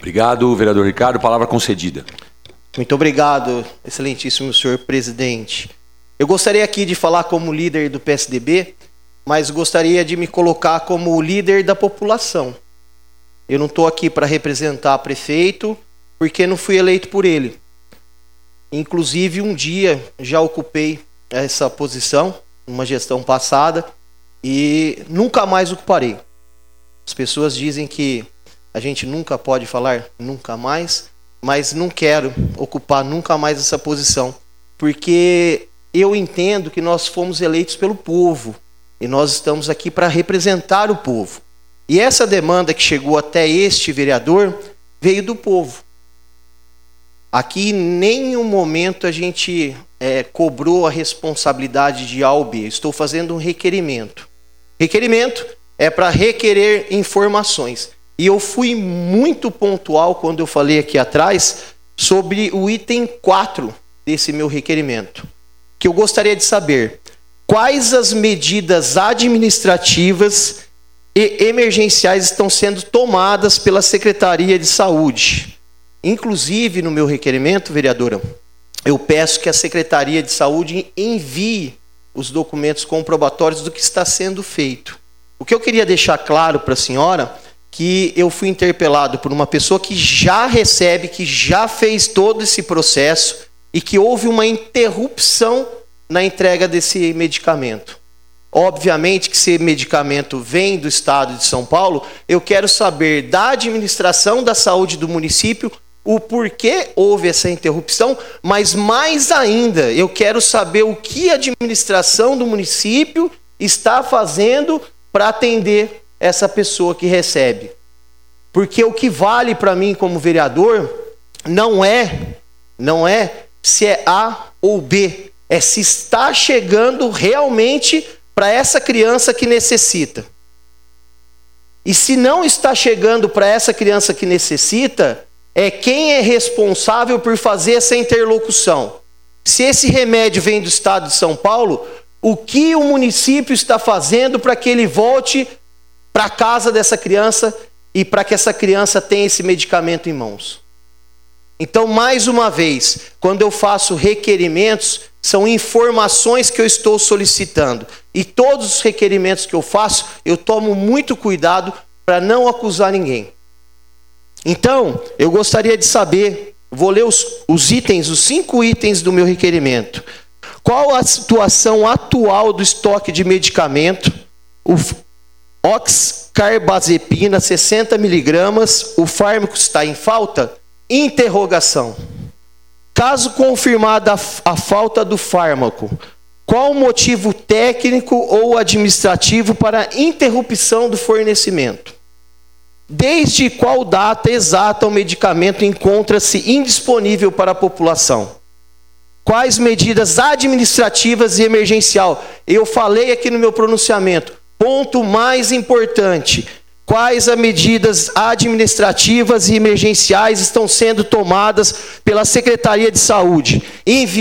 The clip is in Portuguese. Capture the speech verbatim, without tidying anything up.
Obrigado, vereador Ricardo. Palavra concedida. Muito obrigado, excelentíssimo senhor presidente. Eu gostaria aqui de falar como líder do P S D B, mas gostaria de me colocar como líder da população. Eu não estou aqui para representar prefeito, porque não fui eleito por ele. Inclusive, um dia já ocupei essa posição, numa gestão passada, e nunca mais ocuparei. As pessoas dizem que a gente nunca pode falar nunca mais, mas não quero ocupar nunca mais essa posição, porque eu entendo que nós fomos eleitos pelo povo, e nós estamos aqui para representar o povo. E essa demanda que chegou até este vereador veio do povo. Aqui, em nenhum momento, a gente é, cobrou a responsabilidade de A ou B. Estou fazendo um requerimento. Requerimento é para requerer informações. E eu fui muito pontual quando eu falei aqui atrás sobre o item quatro desse meu requerimento. Que eu gostaria de saber quais as medidas administrativas e emergenciais estão sendo tomadas pela Secretaria de Saúde. Inclusive, no meu requerimento, vereadora, eu peço que a Secretaria de Saúde envie os documentos comprobatórios do que está sendo feito. O que eu queria deixar claro para a senhora, que eu fui interpelado por uma pessoa que já recebe, que já fez todo esse processo e que houve uma interrupção na entrega desse medicamento. Obviamente que esse medicamento vem do estado de São Paulo, eu quero saber da administração da saúde do município o porquê houve essa interrupção, mas mais ainda, eu quero saber o que a administração do município está fazendo para atender essa pessoa que recebe. Porque o que vale para mim como vereador não é, não é se é A ou B, é se está chegando realmente para essa criança que necessita. E se não está chegando para essa criança que necessita, é quem é responsável por fazer essa interlocução. Se esse remédio vem do estado de São Paulo, o que o município está fazendo para que ele volte para a casa dessa criança e para que essa criança tenha esse medicamento em mãos? Então, mais uma vez, quando eu faço requerimentos, são informações que eu estou solicitando. E todos os requerimentos que eu faço, eu tomo muito cuidado para não acusar ninguém. Então, eu gostaria de saber, vou ler os, os itens, os cinco itens do meu requerimento. Qual a situação atual do estoque de medicamento? O oxcarbazepina, sessenta miligramas, o fármaco está em falta? Interrogação. Caso confirmada a, a falta do fármaco, qual o motivo técnico ou administrativo para a interrupção do fornecimento? Desde qual data exata o medicamento encontra-se indisponível para a população? Quais medidas administrativas e emergencial? Eu falei aqui no meu pronunciamento, ponto mais importante. Quais as medidas administrativas e emergenciais estão sendo tomadas pela Secretaria de Saúde? Envi